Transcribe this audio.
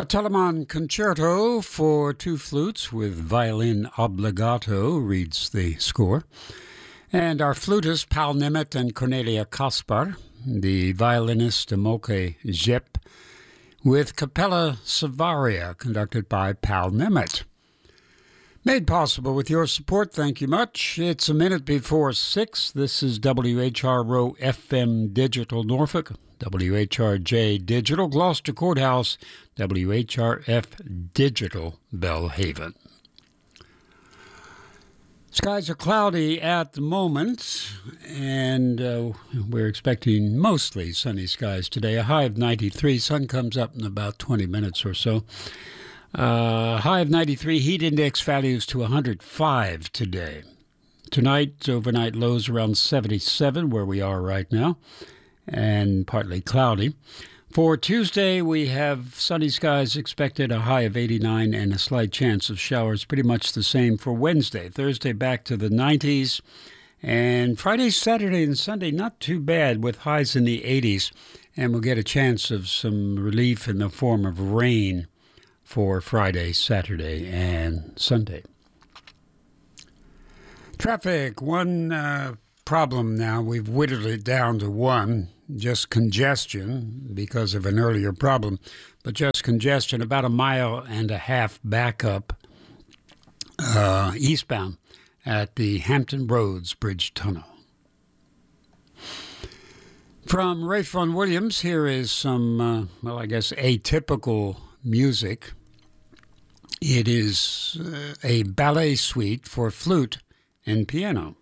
A Telemann concerto for two flutes with violin obbligato reads the score. And our flutist, Paul Nemeth and Cornelia Kaspar, the violinist, Amoke Zep, with Capella Savaria, conducted by Paul Nemeth. Made possible with your support, thank you much. It's a minute before 6. This is WHRO FM Digital Norfolk, WHRJ Digital Gloucester Courthouse, WHRF Digital Belhaven. Skies are cloudy at the moment, and we're expecting mostly sunny skies today. A high of 93. Sun comes up in about 20 minutes or so. High of 93, heat index values to 105 today. Tonight, overnight lows around 77, where we are right now, and partly cloudy. For Tuesday, we have sunny skies expected, a high of 89, and a slight chance of showers, pretty much the same for Wednesday. Thursday, back to the 90s. And Friday, Saturday, and Sunday, not too bad, with highs in the 80s. And we'll get a chance of some relief in the form of rain for Friday, Saturday, and Sunday. Traffic, one problem now. We've whittled it down to one. Just congestion because of an earlier problem, but just congestion, about 1.5 miles back up eastbound at the Hampton Roads Bridge Tunnel. From Ralph Vaughan Williams, here is some, atypical music. It is a ballet suite for flute and piano.